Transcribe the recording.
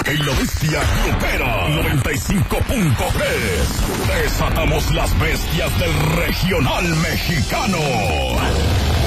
Calle y la Bestia Grupera 95.3. Desatamos las bestias del regional mexicano.